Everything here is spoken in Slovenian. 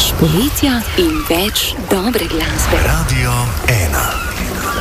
Več poletja in več dobre glasbe. Radio 1.